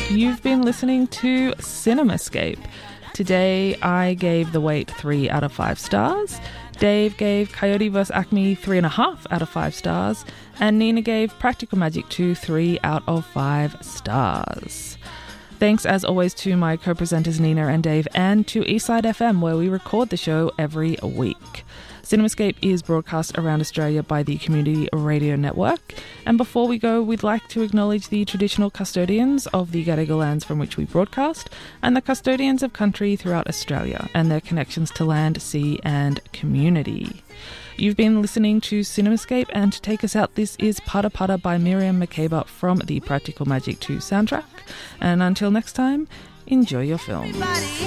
You've been listening to CinemaScape. Today I gave The Wait 3 out of 5 stars. Dave gave Coyote vs. Acme 3.5 out of 5 stars. And Nina gave Practical Magic 2 3 out of 5 stars. Thanks as always to my co-presenters Nina and Dave, and to Eastside FM, where we record the show every week. CinemaScape is broadcast around Australia by the Community Radio Network. And before we go, we'd like to acknowledge the traditional custodians of the Gadigal lands from which we broadcast, and the custodians of country throughout Australia, and their connections to land, sea and community. You've been listening to CinemaScape, and to take us out, this is Pata Pata by Miriam Makeba from the Practical Magic 2 soundtrack. And until next time, enjoy your film.